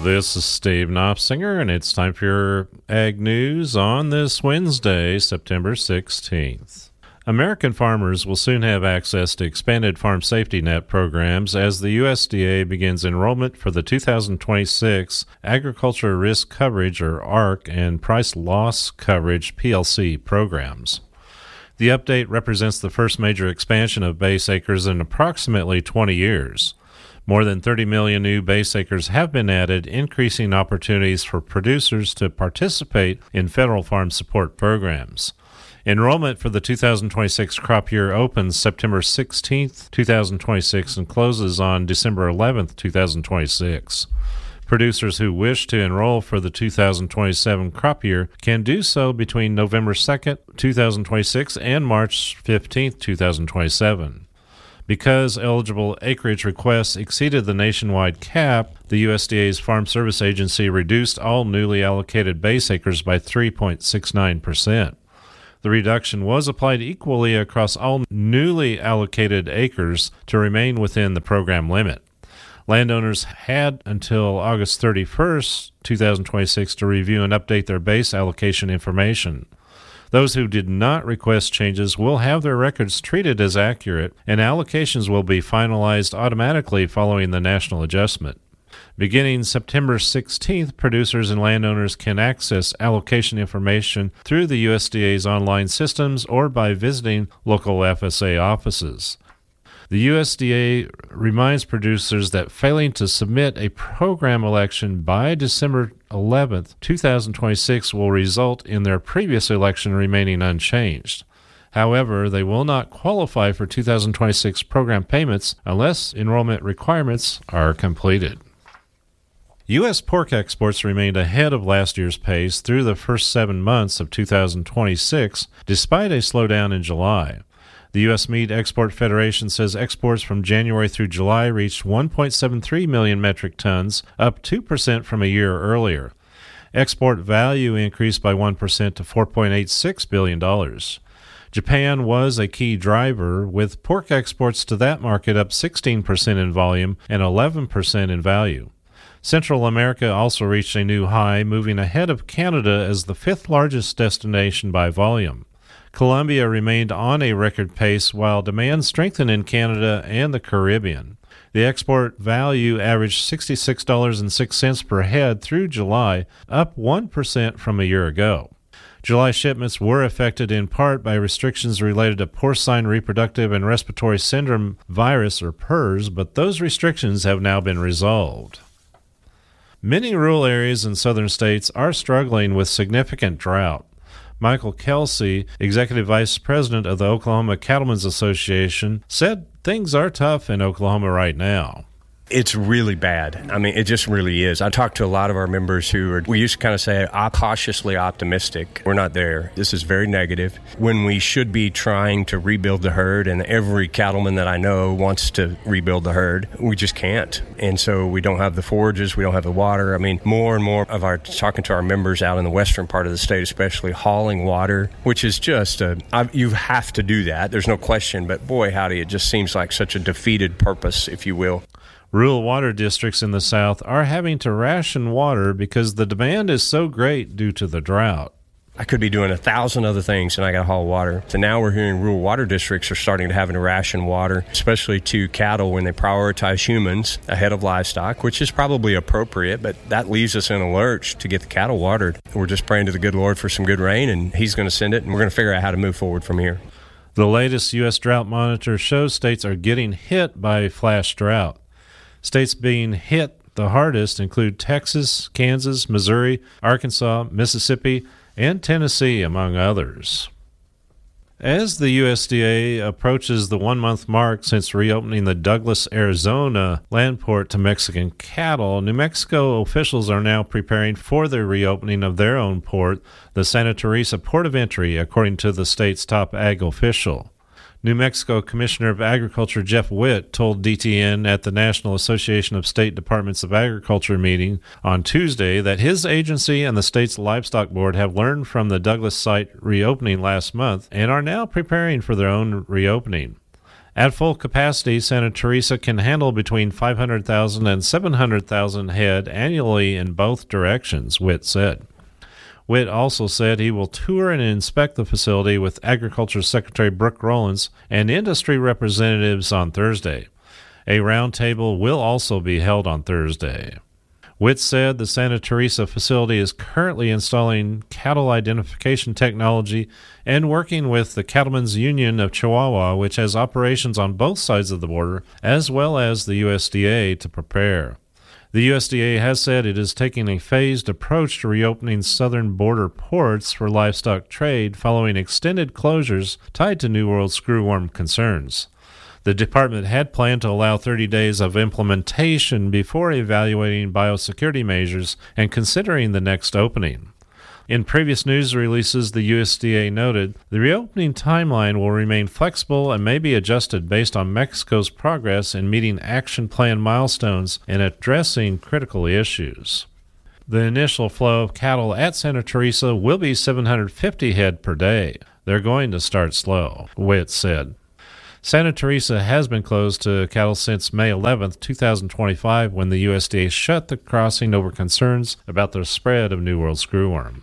This is Steve Knopfsinger, and it's time for your Ag News on this Wednesday, September 16th. American farmers will soon have access to expanded farm safety net programs as the USDA begins enrollment for the 2026 Agriculture Risk Coverage, or ARC, and Price Loss Coverage, PLC, programs. The update represents the first major expansion of base acres in approximately 20 years. More than 30 million new base acres have been added, increasing opportunities for producers to participate in federal farm support programs. Enrollment for the 2026 crop year opens September 16, 2026, and closes on December 11, 2026. Producers who wish to enroll for the 2027 crop year can do so between November 2, 2026 and March 15, 2027. Because eligible acreage requests exceeded the nationwide cap, the USDA's Farm Service Agency reduced all newly allocated base acres by 3.69%. The reduction was applied equally across all newly allocated acres to remain within the program limit. Landowners had until August 31, 2026 to review and update their base allocation information. Those who did not request changes will have their records treated as accurate, and allocations will be finalized automatically following the national adjustment. Beginning September 16th, producers and landowners can access allocation information through the USDA's online systems or by visiting local FSA offices. The USDA reminds producers that failing to submit a program election by December 11, 2026 will result in their previous election remaining unchanged. However, they will not qualify for 2026 program payments unless enrollment requirements are completed. U.S. pork exports remained ahead of last year's pace through the first 7 months of 2026, despite a slowdown in July. The U.S. Meat Export Federation says exports from January through July reached 1.73 million metric tons, up 2% from a year earlier. Export value increased by 1% to $4.86 billion. Japan was a key driver, with pork exports to that market up 16% in volume and 11% in value. Central America also reached a new high, moving ahead of Canada as the fifth largest destination by volume. Colombia remained on a record pace while demand strengthened in Canada and the Caribbean. The export value averaged $66.06 per head through July, up 1% from a year ago. July shipments were affected in part by restrictions related to porcine reproductive and respiratory syndrome virus, or PRRS, but those restrictions have now been resolved. Many rural areas in southern states are struggling with significant drought. Michael Kelsey, Executive Vice President of the Oklahoma Cattlemen's Association, said things are tough in Oklahoma right now. It's really bad. I mean, it just really is. I talked to a lot of our members we used to kind of say, cautiously optimistic. We're not there. This is very negative. When we should be trying to rebuild the herd, and every cattleman that I know wants to rebuild the herd, we just can't. And so we don't have the forages, we don't have the water. I mean, more and more of talking to our members out in the western part of the state, especially hauling water, which is just, you have to do that. There's no question. But boy, howdy, it just seems like such a defeated purpose, if you will. Rural water districts in the South are having to ration water because the demand is so great due to the drought. I could be doing 1,000 other things, and I got to haul water. So now we're hearing rural water districts are starting to have to ration water, especially to cattle when they prioritize humans ahead of livestock, which is probably appropriate, but that leaves us in a lurch to get the cattle watered. We're just praying to the good Lord for some good rain, and He's going to send it, and we're going to figure out how to move forward from here. The latest U.S. Drought Monitor shows states are getting hit by flash drought. States being hit the hardest include Texas, Kansas, Missouri, Arkansas, Mississippi, and Tennessee, among others. As the USDA approaches the 1-month mark since reopening the Douglas, Arizona land port to Mexican cattle, New Mexico officials are now preparing for the reopening of their own port, the Santa Teresa Port of Entry, according to the state's top ag official. New Mexico Commissioner of Agriculture Jeff Witt told DTN at the National Association of State Departments of Agriculture meeting on Tuesday that his agency and the state's livestock board have learned from the Douglas site reopening last month and are now preparing for their own reopening. At full capacity, Santa Teresa can handle between 500,000 and 700,000 head annually in both directions, Witt said. Witt also said he will tour and inspect the facility with Agriculture Secretary Brooke Rollins and industry representatives on Thursday. A roundtable will also be held on Thursday. Witt said the Santa Teresa facility is currently installing cattle identification technology and working with the Cattlemen's Union of Chihuahua, which has operations on both sides of the border, as well as the USDA, to prepare. The USDA has said it is taking a phased approach to reopening southern border ports for livestock trade following extended closures tied to New World screwworm concerns. The department had planned to allow 30 days of implementation before evaluating biosecurity measures and considering the next opening. In previous news releases, the USDA noted the reopening timeline will remain flexible and may be adjusted based on Mexico's progress in meeting action plan milestones and addressing critical issues. The initial flow of cattle at Santa Teresa will be 750 head per day. They're going to start slow, Witt said. Santa Teresa has been closed to cattle since May 11, 2025, when the USDA shut the crossing over concerns about the spread of New World screwworm.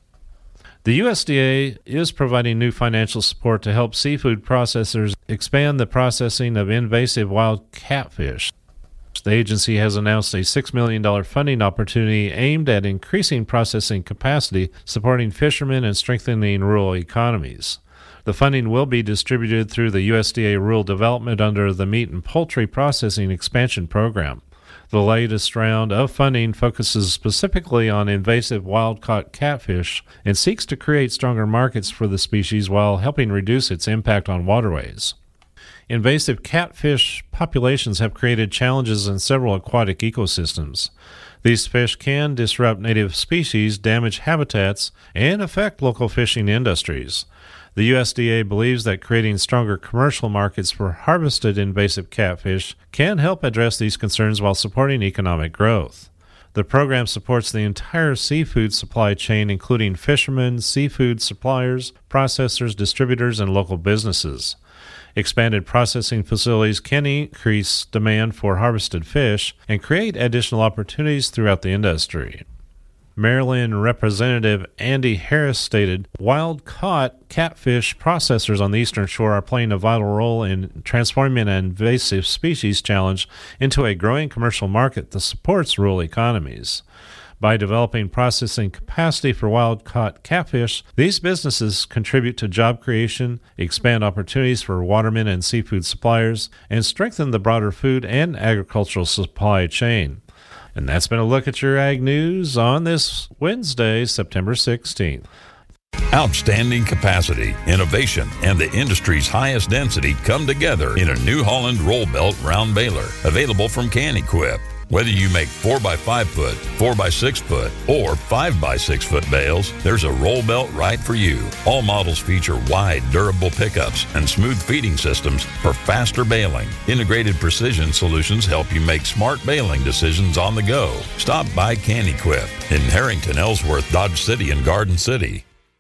The USDA is providing new financial support to help seafood processors expand the processing of invasive wild catfish. The agency has announced a $6 million funding opportunity aimed at increasing processing capacity, supporting fishermen, and strengthening rural economies. The funding will be distributed through the USDA Rural Development under the Meat and Poultry Processing Expansion Program. The latest round of funding focuses specifically on invasive wild-caught catfish and seeks to create stronger markets for the species while helping reduce its impact on waterways. Invasive catfish populations have created challenges in several aquatic ecosystems. These fish can disrupt native species, damage habitats, and affect local fishing industries. The USDA believes that creating stronger commercial markets for harvested invasive catfish can help address these concerns while supporting economic growth. The program supports the entire seafood supply chain, including fishermen, seafood suppliers, processors, distributors, and local businesses. Expanded processing facilities can increase demand for harvested fish and create additional opportunities throughout the industry. Maryland Representative Andy Harris stated, wild-caught catfish processors on the Eastern Shore are playing a vital role in transforming an invasive species challenge into a growing commercial market that supports rural economies. By developing processing capacity for wild-caught catfish, these businesses contribute to job creation, expand opportunities for watermen and seafood suppliers, and strengthen the broader food and agricultural supply chain. And that's been a look at your Ag News on this Wednesday, September 16th. Outstanding capacity, innovation, and the industry's highest density come together in a New Holland roll belt round baler, available from Can-Equip. Whether you make 4x5 foot, 4x6 foot, or 5x6 foot bales, there's a roll belt right for you. All models feature wide, durable pickups and smooth feeding systems for faster baling. Integrated precision solutions help you make smart baling decisions on the go. Stop by Can-Equip in Harrington, Ellsworth, Dodge City, and Garden City.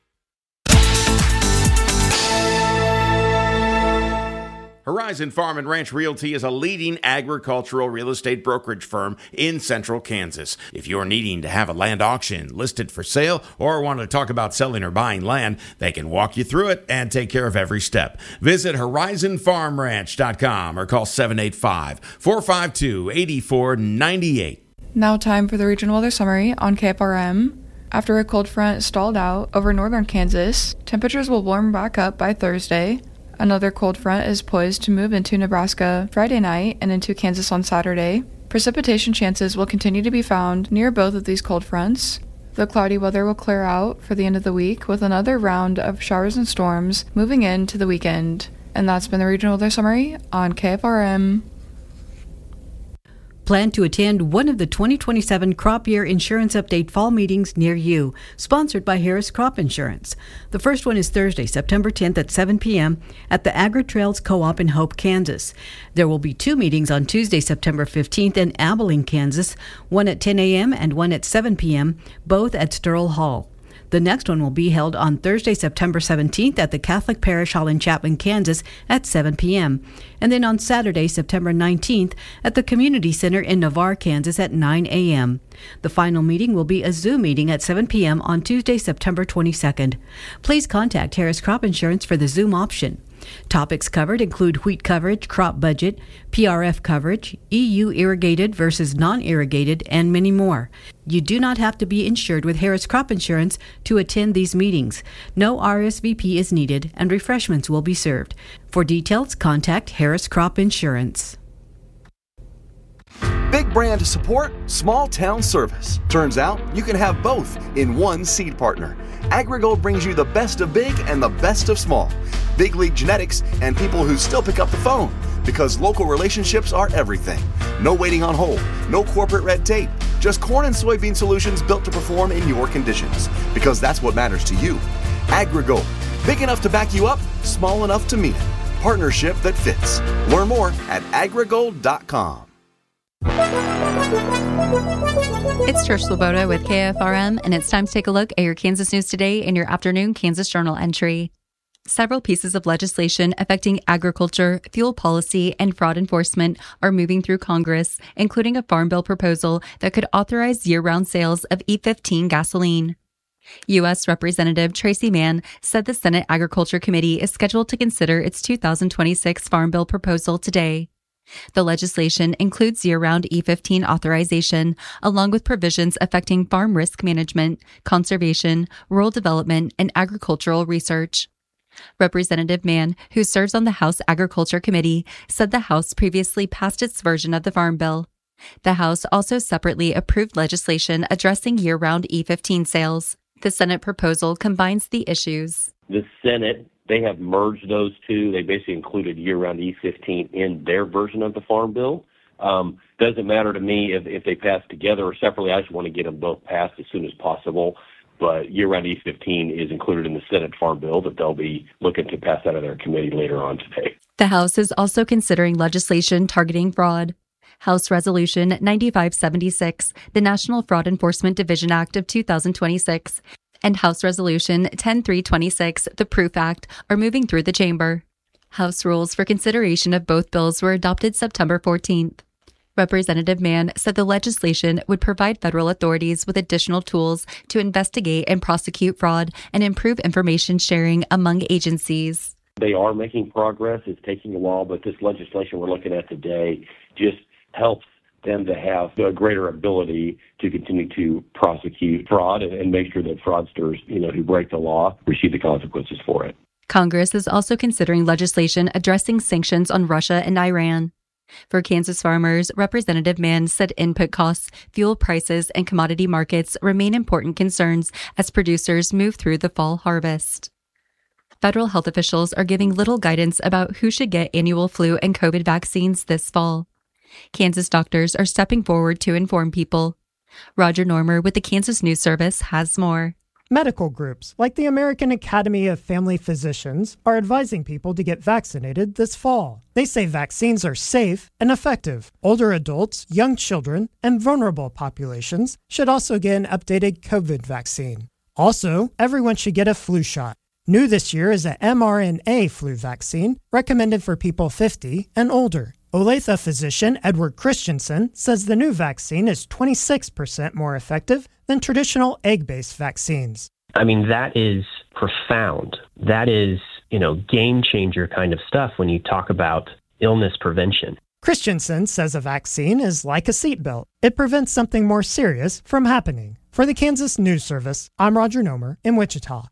Horizon Farm and Ranch Realty is a leading agricultural real estate brokerage firm in central Kansas. If you're needing to have a land auction listed for sale or want to talk about selling or buying land, they can walk you through it and take care of every step. Visit horizonfarmranch.com or call 785-452-8498. Now time for the regional weather summary on KFRM. After a cold front stalled out over northern Kansas, temperatures will warm back up by Thursday. Another cold front is poised to move into Nebraska Friday night and into Kansas on Saturday. Precipitation chances will continue to be found near both of these cold fronts. The cloudy weather will clear out for the end of the week with another round of showers and storms moving into the weekend. And that's been the regional weather summary on KFRM. Plan to attend one of the 2027 Crop Year Insurance Update fall meetings near you, sponsored by Harris Crop Insurance. The first one is Thursday, September 10th at 7 p.m. at the Agri-Trails Co-op in Hope, Kansas. There will be two meetings on Tuesday, September 15th in Abilene, Kansas, one at 10 a.m. and one at 7 p.m., both at Sterl Hall. The next one will be held on Thursday, September 17th at the Catholic Parish Hall in Chapman, Kansas at 7 p.m. And then on Saturday, September 19th at the Community Center in Navarre, Kansas at 9 a.m. The final meeting will be a Zoom meeting at 7 p.m. on Tuesday, September 22nd. Please contact Harris Crop Insurance for the Zoom option. Topics covered include wheat coverage, crop budget, PRF coverage, EU irrigated versus non-irrigated, and many more. You do not have to be insured with Harris Crop Insurance to attend these meetings. No RSVP is needed, and refreshments will be served. For details, contact Harris Crop Insurance. Big brand support, small town service. Turns out you can have both in one seed partner. AgriGold brings you the best of big and the best of small. Big league genetics and people who still pick up the phone, because local relationships are everything. No waiting on hold, no corporate red tape, just corn and soybean solutions built to perform in your conditions, because that's what matters to you. AgriGold, big enough to back you up, small enough to meet it. Partnership that fits. Learn more at agrigold.com. It's Trish Sloboda with KFRM, and it's time to take a look at your Kansas news today in your afternoon Kansas Journal entry. Several pieces of legislation affecting agriculture, fuel policy, and fraud enforcement are moving through Congress, including a farm bill proposal that could authorize year-round sales of E15 gasoline. U.S. Representative Tracy Mann said the Senate Agriculture Committee is scheduled to consider its 2026 farm bill proposal today. The legislation includes year-round E15 authorization, along with provisions affecting farm risk management, conservation, rural development, and agricultural research. Representative Mann, who serves on the House Agriculture Committee, said the House previously passed its version of the Farm Bill. The House also separately approved legislation addressing year-round E15 sales. The Senate proposal combines the issues. The Senate, they have merged those two. They basically included year-round E15 in their version of the Farm Bill. Doesn't matter to me if they pass together or separately. I just want to get them both passed as soon as possible. But year-round E15 is included in the Senate Farm Bill that they'll be looking to pass out of their committee later on today. The House is also considering legislation targeting fraud. House Resolution 9576, the National Fraud Enforcement Division Act of 2026, and House Resolution 10326, the Proof Act, are moving through the chamber. House rules for consideration of both bills were adopted September 14th. Representative Mann said the legislation would provide federal authorities with additional tools to investigate and prosecute fraud and improve information sharing among agencies. They are making progress. It's taking a while, but this legislation we're looking at today just helps them to have a greater ability to continue to prosecute fraud and make sure that fraudsters, who break the law, receive the consequences for it. Congress is also considering legislation addressing sanctions on Russia and Iran. For Kansas farmers, Representative Mann said input costs, fuel prices, and commodity markets remain important concerns as producers move through the fall harvest. Federal health officials are giving little guidance about who should get annual flu and COVID vaccines this fall. Kansas doctors are stepping forward to inform people. Roger Normer with the Kansas News Service has more. Medical groups, like the American Academy of Family Physicians, are advising people to get vaccinated this fall. They say vaccines are safe and effective. Older adults, young children, and vulnerable populations should also get an updated COVID vaccine. Also, everyone should get a flu shot. New this year is an mRNA flu vaccine recommended for people 50 and older. Olathe physician Edward Christensen says the new vaccine is 26% more effective than traditional egg-based vaccines. I mean, that is profound. That is, game-changer kind of stuff when you talk about illness prevention. Christensen says a vaccine is like a seatbelt. It prevents something more serious from happening. For the Kansas News Service, I'm Roger Nomer in Wichita.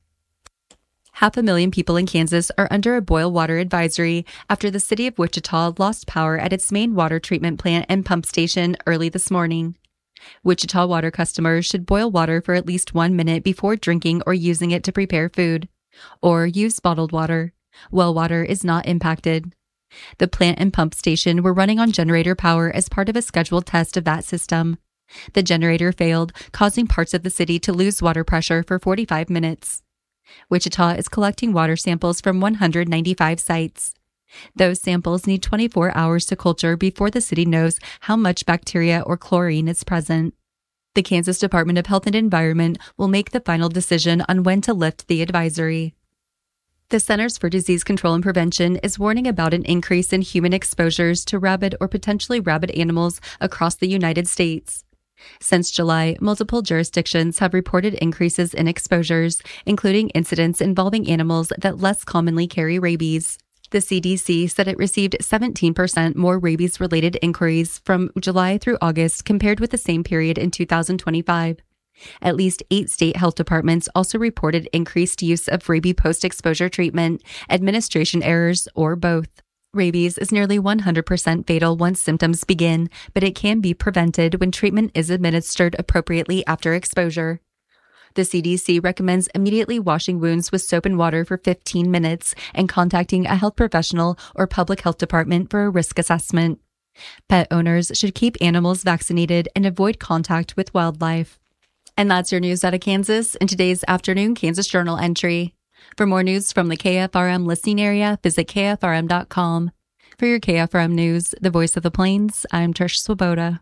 500,000 people in Kansas are under a boil water advisory after the city of Wichita lost power at its main water treatment plant and pump station early this morning. Wichita water customers should boil water for at least 1 minute before drinking or using it to prepare food, or use bottled water. Well water is not impacted. The plant and pump station were running on generator power as part of a scheduled test of that system. The generator failed, causing parts of the city to lose water pressure for 45 minutes. Wichita is collecting water samples from 195 sites. Those samples need 24 hours to culture before the city knows how much bacteria or chlorine is present. The Kansas Department of Health and Environment will make the final decision on when to lift the advisory. The Centers for Disease Control and Prevention is warning about an increase in human exposures to rabid or potentially rabid animals across the United States. Since July, multiple jurisdictions have reported increases in exposures, including incidents involving animals that less commonly carry rabies. The CDC said it received 17% more rabies-related inquiries from July through August compared with the same period in 2025. At least 8 state health departments also reported increased use of rabies post-exposure treatment, administration errors, or both. Rabies is nearly 100% fatal once symptoms begin, but it can be prevented when treatment is administered appropriately after exposure. The CDC recommends immediately washing wounds with soap and water for 15 minutes and contacting a health professional or public health department for a risk assessment. Pet owners should keep animals vaccinated and avoid contact with wildlife. And that's your news out of Kansas in today's afternoon Kansas Journal entry. For more news from the KFRM listening area, visit KFRM.com. For your KFRM news, the voice of the Plains, I'm Trish Swoboda.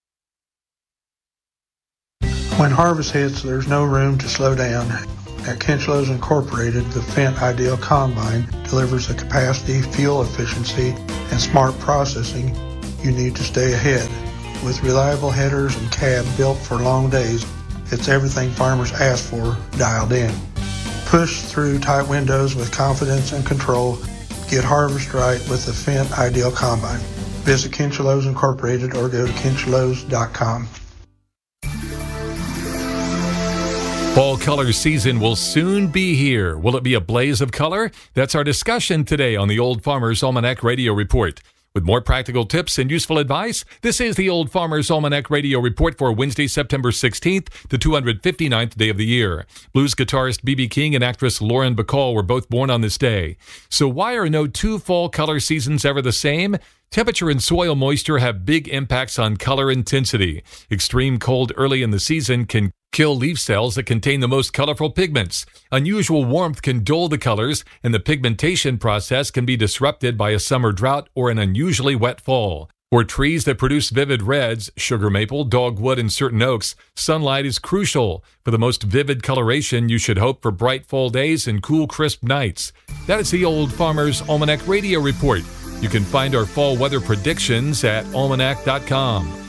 When harvest hits, there's no room to slow down. At Kinchlows Incorporated, the Fendt Ideal Combine delivers the capacity, fuel efficiency, and smart processing you need to stay ahead. With reliable headers and cab built for long days, it's everything farmers ask for dialed in. Push through tight windows with confidence and control. Get harvest right with the Fendt Ideal Combine. Visit Kinchlows Incorporated or go to kinchlows.com. Fall color season will soon be here. Will it be a blaze of color? That's our discussion today on the Old Farmer's Almanac Radio Report. With more practical tips and useful advice, this is the Old Farmer's Almanac Radio Report for Wednesday, September 16th, the 259th day of the year. Blues guitarist B.B. King and actress Lauren Bacall were both born on this day. So why are no 2 fall color seasons ever the same? Temperature and soil moisture have big impacts on color intensity. Extreme cold early in the season can kill leaf cells that contain the most colorful pigments. Unusual warmth can dull the colors, and the pigmentation process can be disrupted by a summer drought or an unusually wet fall. For trees that produce vivid reds, sugar maple, dogwood, and certain oaks, sunlight is crucial. For the most vivid coloration, you should hope for bright fall days and cool, crisp nights. That is the Old Farmer's Almanac Radio Report. You can find our fall weather predictions at almanac.com.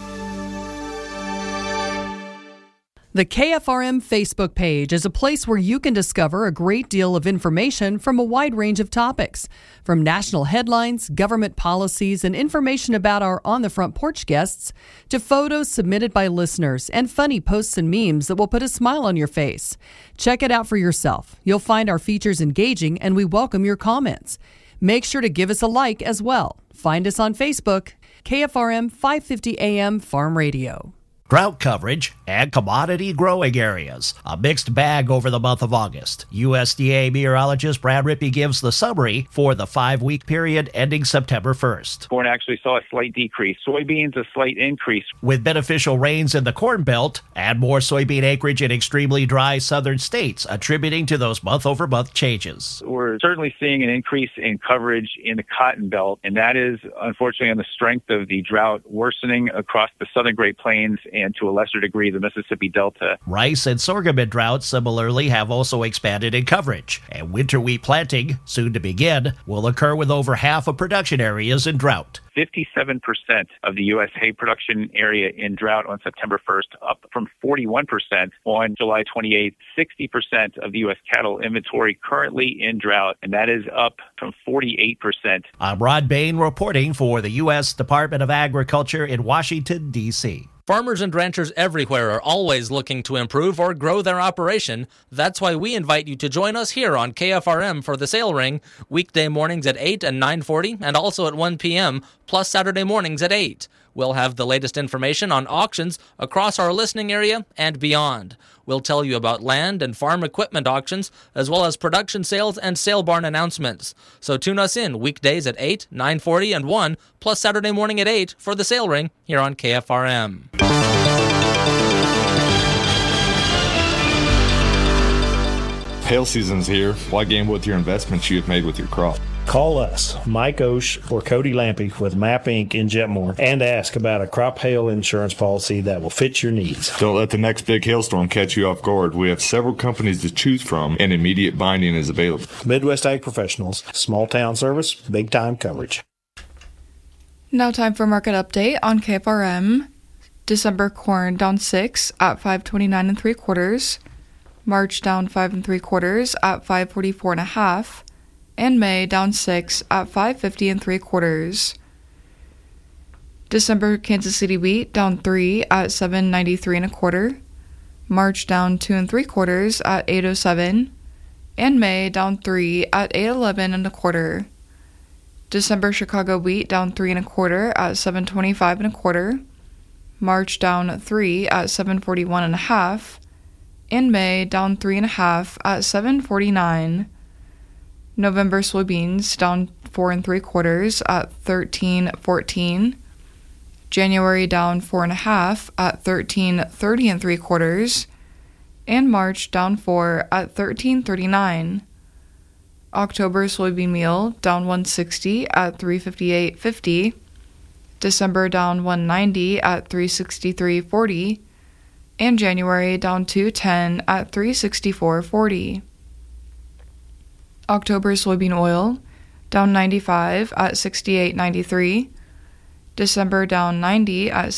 The KFRM Facebook page is a place where you can discover a great deal of information from a wide range of topics, from national headlines, government policies, and information about our On the Front Porch guests, to photos submitted by listeners and funny posts and memes that will put a smile on your face. Check it out for yourself. You'll find our features engaging, and we welcome your comments. Make sure to give us a like as well. Find us on Facebook, KFRM 550 AM Farm Radio. Drought coverage and commodity growing areas. A mixed bag over the month of August. USDA meteorologist Brad Rippey gives the summary for the 5-week period ending September 1st. Corn actually saw a slight decrease. Soybeans, a slight increase. With beneficial rains in the Corn Belt and more soybean acreage in extremely dry southern states, attributing to those month-over-month changes. We're certainly seeing an increase in coverage in the Cotton Belt, and that is unfortunately on the strength of the drought worsening across the southern Great Plains and to a lesser degree the Mississippi Delta. Rice and sorghum in drought similarly have also expanded in coverage, and winter wheat planting, soon to begin, will occur with over half of production areas in drought. 57% of the U.S. hay production area in drought on September 1st, up from 41% on July 28th. 60% of the U.S. cattle inventory currently in drought, and that is up from 48%. I'm Rod Bain reporting for the U.S. Department of Agriculture in Washington, D.C. Farmers and ranchers everywhere are always looking to improve or grow their operation. That's why we invite you to join us here on KFRM for the Sale Ring, weekday mornings at 8 and 9:40, and also at 1 p.m., plus Saturday mornings at 8. We'll have the latest information on auctions across our listening area and beyond. We'll tell you about land and farm equipment auctions, as well as production sales and sale barn announcements. So tune us in weekdays at 8, 9:40, and 1, plus Saturday morning at 8 for the Sale Ring here on KFRM. Hail season's here. Why gamble with your investments you have made with your crop? Call us, Mike Osh or Cody Lampy with MAP Inc. in Jetmore, and ask about a crop hail insurance policy that will fit your needs. Don't let the next big hailstorm catch you off guard. We have several companies to choose from, and immediate binding is available. Midwest Ag Professionals, small town service, big time coverage. Now time for market update on KFRM. December corn down 6 at 5.29 3/4. March down 5 3/4 at 5.44 1/2. And May down 6 at 5.50 3/4. December Kansas City wheat down 3 at 7.93 1/4. March down 2 3/4 at 8.07. And May down 3 at 8.11 1/4. December Chicago wheat down 3 1/4 at 7.25 1/4. March down 3 at 7.41 1/2. And May down 3 1/2 at 7.49. November soybeans down 4 3/4 at 13.14. January down 4 1/2 at 13.30 3/4. And March down 4 at 13.39. October soybean meal down 160 at 358.50. December down 190 at 363.40. And January down 210 at 364.40. October soybean oil down 95 at 68.93. December down 90 at